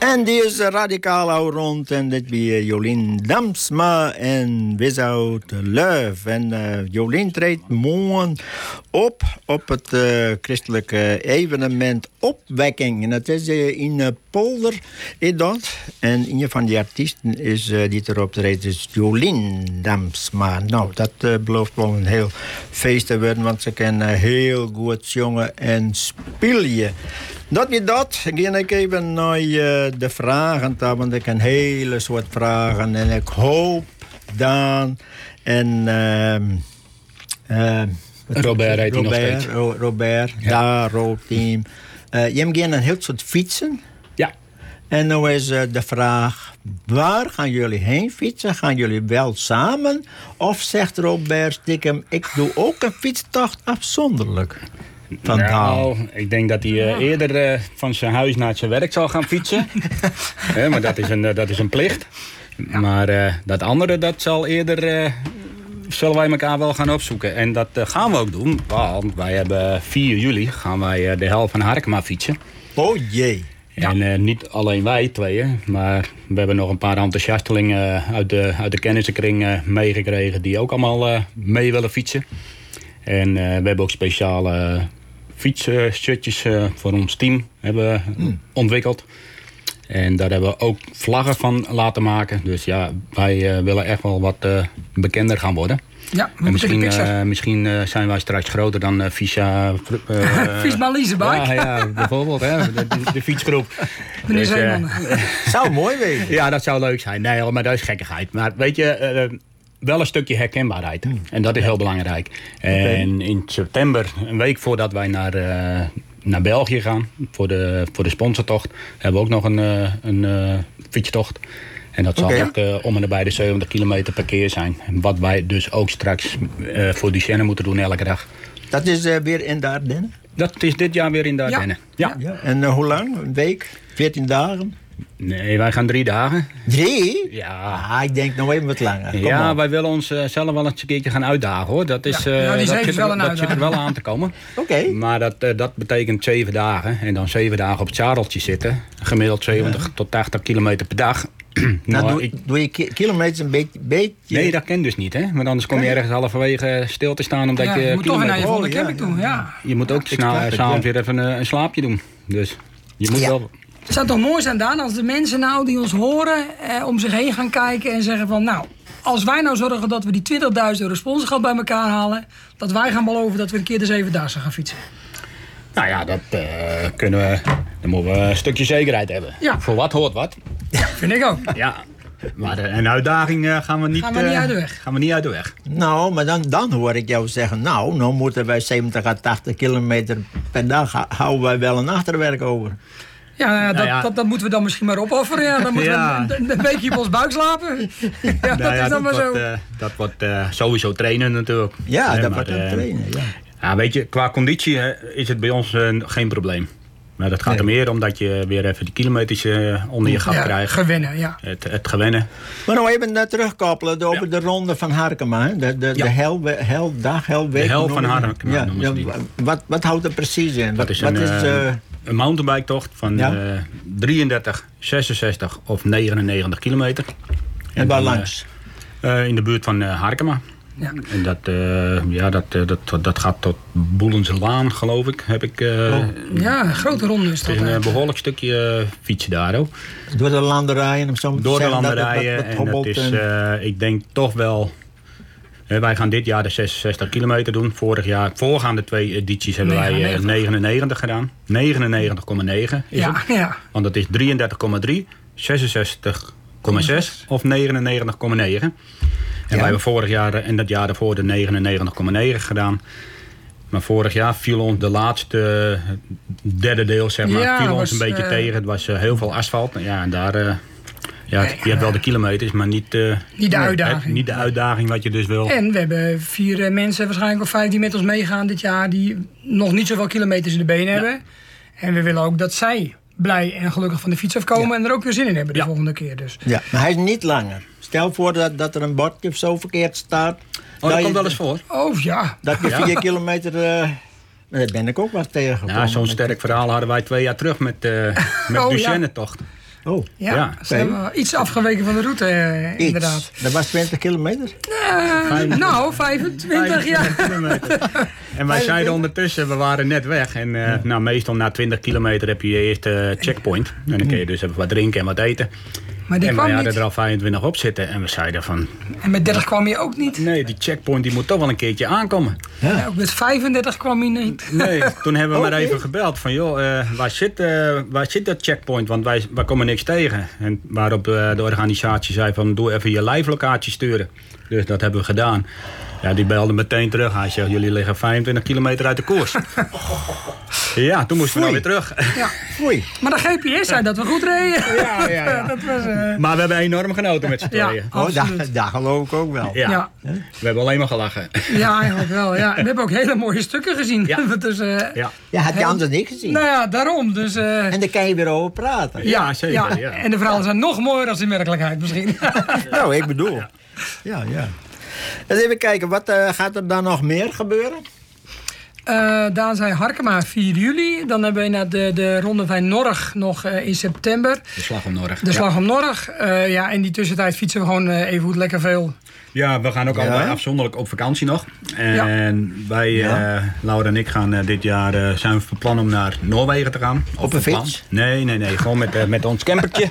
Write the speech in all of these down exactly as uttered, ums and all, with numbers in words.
En die is radicaal al rond. En dit bij Jolien Damsma en Without Love. En uh, Jolien treedt morgen op op het uh, christelijke evenement Opwekking. En dat is uh, in uh, Polder. Is dat. En een van die artiesten is, uh, die erop treedt is Jolien Damsma. Nou, dat uh, belooft wel een heel feest te worden. Want ze kan uh, heel goed zongen en spelen. Dat je dat, ga ik even naar uh, de vragen toe, want ik heb een hele soort vragen. En ik hoop dan, en uh, uh, Robert heet hij nog steeds. Ro- Robert, ja. Daar, rookteam. Uh, je hebt een heel soort fietsen. Ja. En nu is uh, de vraag, waar gaan jullie heen fietsen? Gaan jullie wel samen? Of zegt Robert stiekem, ik doe ook een fietstocht afzonderlijk? Van nou, ik denk dat hij uh, eerder uh, van zijn huis naar zijn werk zal gaan fietsen. He, maar dat is een, uh, dat is een plicht. Ja. Maar uh, dat andere, dat zal eerder... Uh, zullen wij elkaar wel gaan opzoeken. En dat uh, gaan we ook doen. Want wij hebben vier juli gaan wij uh, de helft van Harkema fietsen. Oh jee. Ja. En uh, niet alleen wij tweeën, maar we hebben nog een paar enthousiastelingen uit de, uit de kennissenkring uh, meegekregen die ook allemaal uh, mee willen fietsen. En uh, we hebben ook speciale fietsshirtjes uh, voor ons team hebben mm. ontwikkeld. En daar hebben we ook vlaggen van laten maken. Dus ja, wij uh, willen echt wel wat uh, bekender gaan worden. Ja, en misschien uh, misschien uh, zijn wij straks groter dan uh, Visa... Uh, Fietsman Liesebike. Ja, ja, bijvoorbeeld, hè, de, de, de fietsgroep. Meneer dus, Zeeman. Uh, zou mooi wezen. Ja, dat zou leuk zijn. Nee, maar dat is gekkigheid. Maar weet je... Uh, wel een stukje herkenbaarheid. Mm. En dat is heel belangrijk. Okay. En in september, een week voordat wij naar, uh, naar België gaan... Voor de, voor de sponsortocht... hebben we ook nog een, uh, een uh, fietstocht. En dat zal okay. ook uh, om en nabij de zeventig kilometer per keer zijn. Wat wij dus ook straks uh, voor Duchenne moeten doen elke dag. Dat is uh, weer in de Ardennen? Dat is dit jaar weer in de Ardennen. Ja. Ja. Ja. En uh, hoe lang? Een week? veertien dagen? Nee, wij gaan drie dagen. Drie? Ja. Ah, ik denk nog even wat langer. Kom ja, op. wij willen ons uh, zelf wel eens een keertje gaan uitdagen, hoor. Dat, is, ja, uh, nou, die dat, zit, wel er, dat zit er wel aan te komen. Oké. Okay. Maar dat, uh, dat betekent zeven dagen. En dan zeven dagen op het zadeltje zitten. Gemiddeld zeventig ja. tot tachtig kilometer per dag. nou, nou, doe, ik... doe je kilometers een beetje, beetje... Nee, dat ken dus niet, hè. Want anders kom je ergens halverwege stil te staan omdat ja, je... Je moet toch naar je volgende oh, camping ja, toe, ja. Je moet ook ja, s'avonds ja. weer even een, een slaapje doen. Dus je moet ja. wel... Het zou toch mooi zijn, Daan, als de mensen nou die ons horen... Eh, om zich heen gaan kijken en zeggen van... nou, als wij nou zorgen dat we die twintigduizend euro sponsorgeld bij elkaar halen... dat wij gaan beloven dat we een keer de zevendaagse gaan fietsen. Nou ja, dat uh, kunnen we... Dan moeten we een stukje zekerheid hebben. Ja. Voor wat hoort wat. Ja, vind ik ook. Ja. Maar een uitdaging uh, gaan we niet... Gaan we niet uit de weg. Gaan we niet uit de weg. Nou, maar dan, dan hoor ik jou zeggen... nou, nou moeten wij zeventig à tachtig kilometer per dag... houden wij wel een achterwerk over. Ja, nou ja, dat, nou ja. Dat, dat moeten we dan misschien maar opofferen. Ja. Dan moeten ja. we een, een beetje op ons buik slapen. Ja, nou dat ja, is dan maar dat zo. Wordt, uh, dat wordt uh, sowieso trainen natuurlijk. Ja, nee, dat maar, wordt uh, trainen, ja. ja. Weet je, qua conditie uh, is het bij ons uh, geen probleem. Maar dat gaat nee. er meer om dat je weer even die kilometers uh, onder je gat ja, krijgt. Gewinnen, ja. Het, het gewinnen. Maar nou even uh, terugkoppelen over ja. de ronde van Harkema. De, de, de ja. hel, heldag, helweek. De hel van Harkema. Ja, ja, wat, wat houdt er precies in? Wat, dat is wat een, is, uh, een mountainbike tocht van ja? uh, drieëndertig, zesenzestig of negenennegentig kilometer. En, en waar langs? Uh, in de buurt van uh, Harkema. Ja. En dat, uh, ja, dat, uh, dat, dat gaat tot Boelenselaan, geloof ik. Heb ik uh, oh. Ja, een grote ronde is dat. Het is een uh, behoorlijk stukje uh, fietsen daar ook. Door de landerijen? Of zo Door de landerijen. Dat, dat, dat en het is, uh, ik denk toch wel... Uh, wij gaan dit jaar de zesenzestig kilometer doen. Vorig jaar, voorgaande twee edities hebben negenennegentig. Wij uh, negenennegentig gedaan. negenennegentig komma negen is ja, het. Ja. Want dat is drieëndertig komma drie, zesenzestig komma zes of negenennegentig komma negen. En ja. wij hebben vorig jaar en dat jaar daarvoor de negenennegentig komma negen gedaan. Maar vorig jaar viel ons de laatste derde deel, zeg maar, ja, viel ons was, een beetje uh, tegen. Het was uh, heel veel asfalt. Ja, en daar... Uh, ja, je hebt wel de kilometers, maar niet, uh, niet de uitdaging. Het, niet de uitdaging wat je dus wil. En we hebben vier uh, mensen, waarschijnlijk of vijf, die met ons meegaan dit jaar... die nog niet zoveel kilometers in de benen ja. hebben. En we willen ook dat zij blij en gelukkig van de fiets afkomen... Ja. en er ook weer zin in hebben de ja. volgende keer. Dus. Ja, maar hij is niet langer. Stel voor dat, dat er een bordje of zo verkeerd staat. Oh, dat komt wel eens voor. Oh, ja. Dat je vier ja. kilometer... Uh, daar ben ik ook wel tegengekomen. Ja, zo'n sterk verhaal hadden wij twee jaar terug met, uh, met oh, Duchenne-tocht. Oh, Ja, Ja, ze hebben iets afgeweken van de route, uh, iets. inderdaad. Dat was twintig kilometer? Uh, nou, vijfentwintig, ja. Kilometer. En wij zeiden ondertussen, we waren net weg. En uh, ja. nou, meestal na twintig kilometer heb je je eerste checkpoint. En dan kun je dus even wat drinken en wat eten. Maar die en kwam wij hadden niet. er al vijfentwintig op zitten. En we zeiden van... En met dertig kwam je ook niet. Nee, die checkpoint die moet toch wel een keertje aankomen. Ja. Ja, ook met vijfendertig kwam je niet. Nee, toen hebben we Oh, maar even nee. gebeld van joh, uh, waar, zit, uh, waar zit dat checkpoint? Want wij, wij komen niks tegen. En waarop uh, de organisatie zei van doe even je live-locatie sturen. Dus dat hebben we gedaan. Ja, die belde meteen terug. Hij zegt, jullie liggen vijfentwintig kilometer uit de koers. Ja, toen moesten we Foei. dan weer terug. Ja. Oei. Maar de G P S zei dat we goed reden. Ja, ja, ja. Dat was, uh, Maar we hebben enorm genoten met z'n Ja. tweeën. Oh, Absoluut. daar, daar geloof ik ook wel. Ja. ja. We hebben alleen maar gelachen. ja, eigenlijk wel. Ja. En we hebben ook hele mooie stukken gezien. Ja. dus, uh, Ja, Ja, had je anders niet gezien. Nou ja, daarom. Dus, uh, En daar kan je weer over praten. ja, zeker. Ja. En de verhalen zijn nog mooier dan in werkelijkheid misschien. Nou, ik bedoel. Ja, ja. Dus even kijken, wat uh, gaat er dan nog meer gebeuren? Uh, Daan zei Harkema vier juli. Dan hebben we naar de, de Ronde van Norg nog uh, in september. De slag om Norg. De Slag om Norg. Uh, ja, in die tussentijd fietsen we gewoon uh, even goed lekker veel. Ja, we gaan ook Ja. allebei afzonderlijk op vakantie nog. En wij, Ja. uh, Laura en ik, gaan uh, dit jaar uh, zijn we van plan om naar Noorwegen te gaan. Op een van plan. fiets? Nee, nee, nee. Gewoon met, uh, met ons campertje.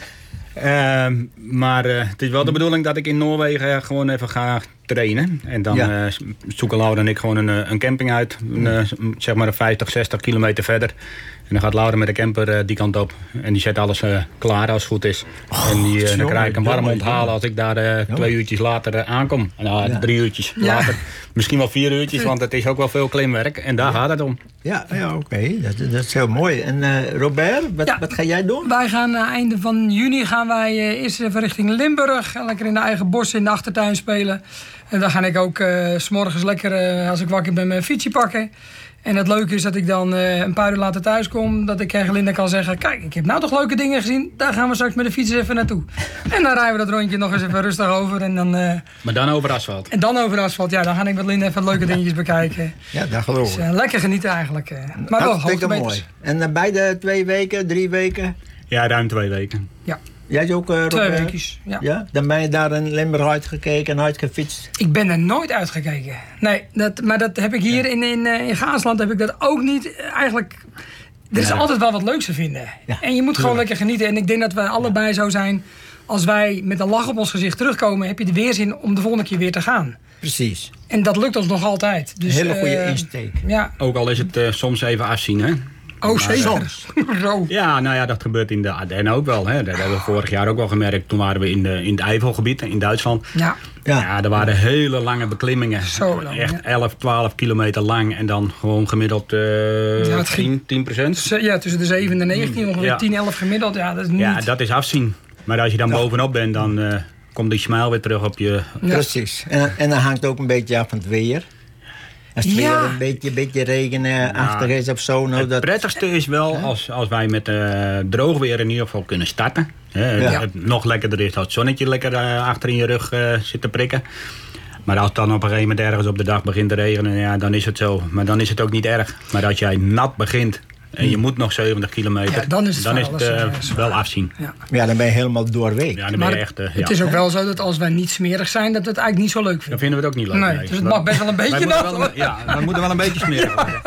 Uh, maar uh, het is wel de bedoeling dat ik in Noorwegen gewoon even ga trainen. En dan Ja. uh, zoeken Laura en ik gewoon een, een camping uit. Een, uh, zeg maar een vijftig, zestig kilometer verder. En dan gaat Laura met de camper uh, die kant op. En die zet alles uh, klaar als het goed is. Oh, en die, uh, dan jongen, krijg ik een warm jongen, onthalen jongen. als ik daar uh, twee uurtjes later uh, aankom. Nou, Ja. drie uurtjes Ja. later. Misschien wel vier uurtjes, want het is ook wel veel klimwerk. En daar gaat het om. Ja, ja oké. Dat, dat is heel mooi. En uh, Robert, wat, Ja. wat ga jij doen? Wij gaan uh, einde van juni gaan wij uh, eerst even richting Limburg. Lekker in de eigen bos in de achtertuin spelen. En dan ga ik ook uh, 's morgens lekker, uh, als ik wakker ben, mijn fietsje pakken. En het leuke is dat ik dan uh, een paar uur later thuis kom. Dat ik tegen Linda kan zeggen, kijk, ik heb nou toch leuke dingen gezien. Daar gaan we straks met de fiets even naartoe. En dan rijden we dat rondje nog eens even rustig over. En dan, uh, Maar dan over asfalt. en dan over de asfalt. Ja, dan ga ik met Linda even leuke dingetjes bekijken. Ja, dat geloof Dus ik. uh, lekker genieten eigenlijk. Uh. Maar wel Hartstikke mooi. hoogtemeters. En uh, beide twee weken, drie weken? Ja, ruim twee weken. Ja, Jij is ook, uh, twee Robert? weekjes. Ja. Ja? Dan ben je daar in Limburg uitgekeken en uitgefietst? Ik ben er nooit uitgekeken. Nee, dat, maar dat heb ik hier in, in, eh, in Gaasland heb ik dat ook niet. Eh, Eigenlijk, er is Ja. altijd wel wat leuks te vinden. Ja, En je moet gewoon tuurlijk. lekker genieten. En ik denk dat wij allebei zo zijn. Als wij met een lach op ons gezicht terugkomen, heb je de weerzin om de volgende keer weer te gaan. Precies. En dat lukt ons nog altijd. Dus, Een hele goede eh, insteek. Ja, Ook al is het uh, soms even afzien, hè? oh zeker. soms. Zo. Ja, nou ja, dat gebeurt in de Ardennen ook wel. Hè. Dat hebben we vorig jaar ook wel gemerkt. Toen waren we in, de, in het Eifelgebied in Duitsland. Ja, Ja. Ja, er waren hele lange beklimmingen. Zo lang, Echt ja. elf, twaalf kilometer lang. En dan gewoon gemiddeld uh, Ja, het ging- tien, tien procent. Ze- ja, tussen de zeven en de negentien, ongeveer Ja. tien, elf gemiddeld. Ja, dat is niet. Ja, dat is afzien. Maar als je dan bovenop bent, dan uh, komt die smile weer terug op je... Ja. Precies. En, en dan hangt ook een beetje af van het weer. Als het Ja. weer een beetje, een beetje regenachtig is of zo. Nou, Het dat, prettigste is wel als, als wij met uh, droog weer in ieder geval kunnen starten. Hè, Ja. Het nog lekkerder is als het zonnetje lekker uh, achter in je rug uh, zit te prikken. Maar als het dan op een gegeven moment ergens op de dag begint te regenen, ja, dan is het zo. Maar dan is het ook niet erg. Maar als jij nat begint en je moet nog zeventig kilometer, Ja, dan is het voor het alles, uh, uh, zwaar. wel afzien. Ja. ja, dan ben je helemaal doorweekt. Ja, dan ben Maar je echt... Uh, het ja. is ook wel zo dat als wij niet smerig zijn, dat we het eigenlijk niet zo leuk Dan vinden. vinden we het ook niet leuk. Nee, dus het mag best wel een beetje Wij moeten nat, wel een- Ja, we moeten wel een beetje smeren worden.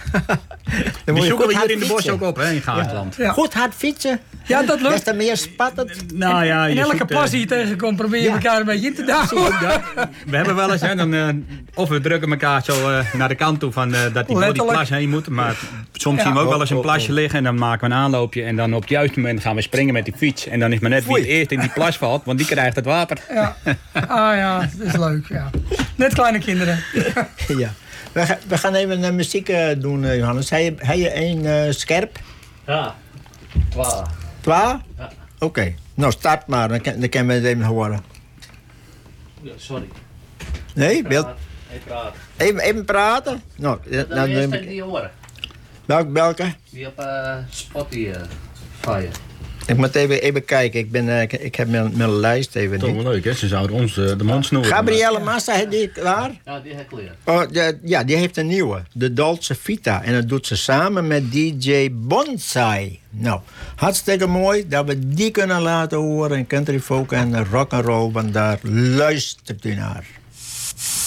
Dan Die moet je zoeken goed we hier hard in de bos fietsen. ook op, hè, in Gaasland. Ja. Goed hard fietsen. Ja, dat lukt. Des te meer spattend. Nou ja, In je elke zoekt, uh, plas die je tegenkomt, probeer je Ja. elkaar een beetje in te duwen. We hebben wel eens, hè, dan, uh, of we drukken elkaar zo uh, naar de kant toe van, uh, dat die door die Letterlijk. plas heen moet. Maar soms Ja. zien we ook wel eens een Oh, oh, plasje oh. liggen en dan maken we een aanloopje. En dan op het juiste moment gaan we springen met die fiets. En dan is maar net wie het Foei. eerst in die plas valt, want die krijgt het water. Ja. Ah ja, dat is leuk. Ja. Net kleine kinderen. Ja. We, ga- we gaan even uh, muziek uh, doen, uh, Johannes. Heb je, heb je één uh, scherp? Ja, twaalf. Twa? Ja. Oké. Nou, start maar. Dan, kan- dan kunnen we het even horen. Ja, sorry. Nee? Beeld? Praat. Hij praat. Even, even praten? Nou, uh, Dan nou, eerst neem ik ik- die horen. welk, welke? Die op uh, Spotify. Uh, fire. Ik moet even, even kijken. Ik, ben, uh, ik, ik heb mijn, mijn lijst even Toch niet. wel leuk, hè? Ze zouden ons uh, de mond snoeren. Gabrielle Massa, heeft die klaar? Ja, die heb ik leren. Oh, ja, ja, die heeft een nieuwe. De Dolce Vita. En dat doet ze samen met D J Bonsai. Nou, hartstikke mooi dat we die kunnen laten horen in country folk en rock and roll. Want daar luistert u naar.